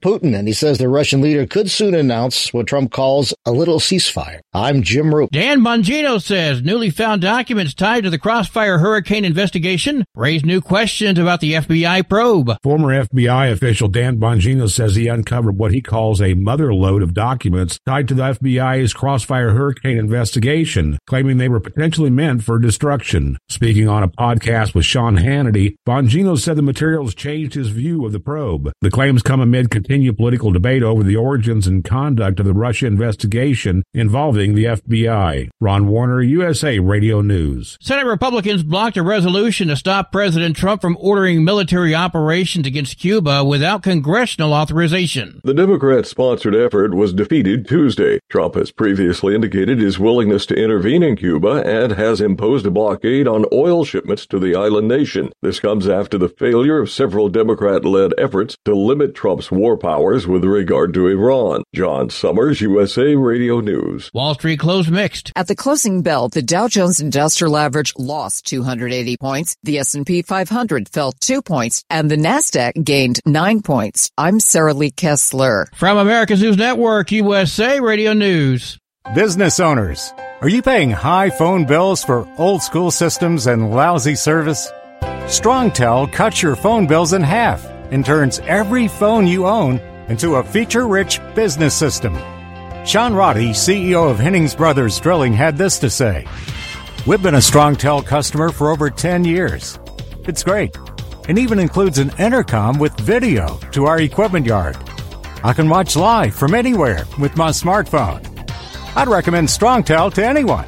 Putin, and he says the Russian leader could soon announce what Trump calls a little ceasefire. I'm Jim Roop. Dan Bongino says newly found documents tied to the Crossfire hurricane investigation raise new questions about the FBI probe. Former FBI official Dan Bongino says he uncovered what he calls a mother lode of documents tied to the FBI's Crossfire hurricane investigation, claiming they were potentially meant for destruction. Speaking on a podcast with Sean Hannity, Bongino said the materials changed his view of the probe. The claims come amid continued political debate over the origins and conduct of the Russia investigation involving the FBI. Ron Warner, USA Radio News. Senate Republicans blocked a resolution to stop President Trump from ordering military operations against Cuba without congressional authorization. The Democrat-sponsored effort was defeated Tuesday. Trump has previously indicated his willingness to intervene in Cuba and has imposed a blockade on oil shipments to the island nation. This comes after the failure of several Democrat-led efforts to limit Trump's war powers with regard to Iran. John Summers, USA Radio News. Wall Street closed mixed. At the closing bell, the Dow Jones Industrial Average lost 280 points, the S&P 500 fell 2 points, and the Nasdaq gained 9 points. I'm Sarah Lee Kessler. From America's News Network, USA Radio News. Business owners, are you paying high phone bills for old school systems and lousy service? StrongTel cuts your phone bills in half and turns every phone you own into a feature-rich business system. Sean Roddy, CEO of Hennings Brothers Drilling, had this to say. We've been a StrongTel customer for over 10 years. It's great, and even includes an intercom with video to our equipment yard. I can watch live from anywhere with my smartphone. I'd recommend StrongTel to anyone.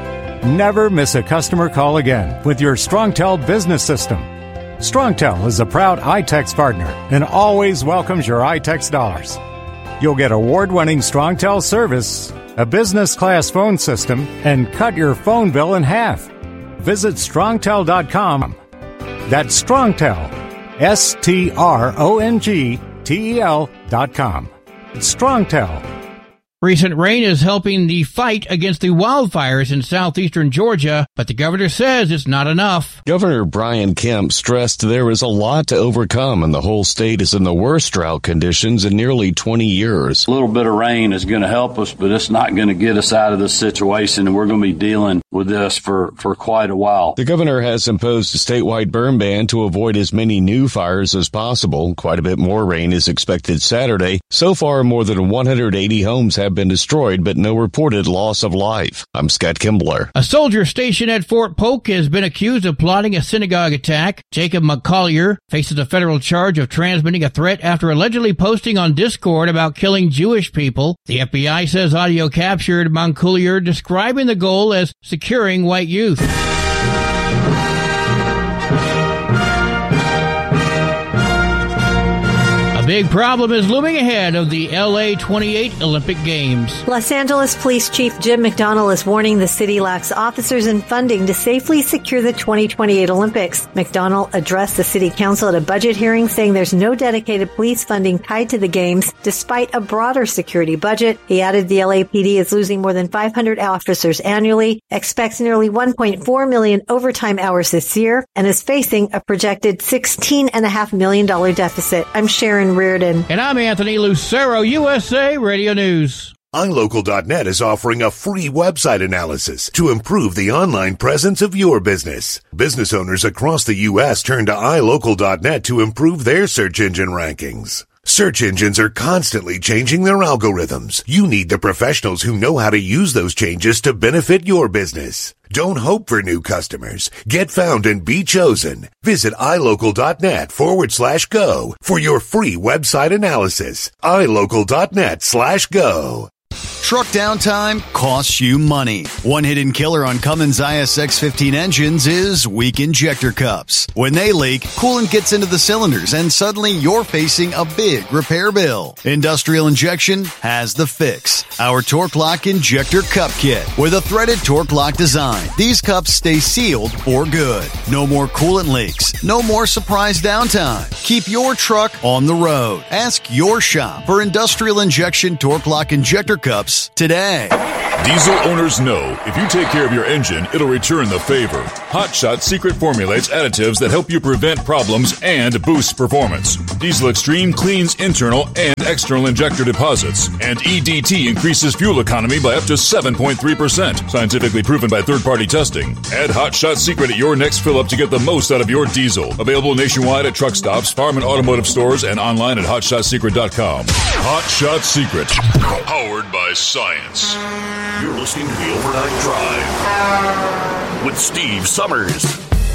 Never miss a customer call again with your StrongTel business system. StrongTel is a proud iTex partner and always welcomes your iTex dollars. You'll get award-winning StrongTel service, a business-class phone system, and cut your phone bill in half. Visit StrongTel.com. That's StrongTel, StrongTel.com. It's StrongTel. Recent rain is helping the fight against the wildfires in southeastern Georgia, but the governor says it's not enough. Governor Brian Kemp stressed there is a lot to overcome, and the whole state is in the worst drought conditions in nearly 20 years. A little bit of rain is going to help us, but it's not going to get us out of this situation, and we're going to be dealing with this for quite a while. The governor has imposed a statewide burn ban to avoid as many new fires as possible. Quite a bit more rain is expected Saturday. So far, more than 180 homes have been destroyed, but no reported loss of life. I'm Scott Kimbler. A soldier stationed at Fort Polk has been accused of plotting a synagogue attack. Jacob McCollier faces a federal charge of transmitting a threat after allegedly posting on Discord about killing Jewish people. The FBI says audio captured McCollier describing the goal as securing white youth. Big problem is looming ahead of the LA 28 Olympic Games. Los Angeles Police Chief Jim McDonnell is warning the city lacks officers and funding to safely secure the 2028 Olympics. McDonnell addressed the city council at a budget hearing, saying there's no dedicated police funding tied to the games, despite a broader security budget. He added the LAPD is losing more than 500 officers annually, expects nearly 1.4 million overtime hours this year, and is facing a projected $16.5 million deficit. I'm Sharon Reardon. And I'm Anthony Lucero, USA Radio News. iLocal.net is offering a free website analysis to improve the online presence of your business. Business owners across the U.S. turn to iLocal.net to improve their search engine rankings. Search engines are constantly changing their algorithms. You need the professionals who know how to use those changes to benefit your business. Don't hope for new customers. Get found and be chosen. Visit iLocal.net/go for your free website analysis. iLocal.net/go. Truck downtime costs you money. One hidden killer on Cummins ISX-15 engines is weak injector cups. When they leak, coolant gets into the cylinders and suddenly you're facing a big repair bill. Industrial Injection has the fix. Our Torque Lock Injector Cup Kit with a threaded Torque Lock design. These cups stay sealed for good. No more coolant leaks. No more surprise downtime. Keep your truck on the road. Ask your shop for Industrial Injection Torque Lock Injector Cups service today. Diesel owners know if you take care of your engine, it'll return the favor. Hot Shot secret formulates additives that help you prevent problems and boost performance. Diesel Extreme cleans internal and external injector deposits, and EDT increases fuel economy by up to 7.3%, scientifically proven by third-party testing. Add Hot Shot secret at your next fill-up to get the most out of your diesel. Available nationwide at truck stops, farm and automotive stores, and online at hotshotsecret.com. Hot Shot Secret, powered by science. You're listening to the Overnight Drive with Steve Summers.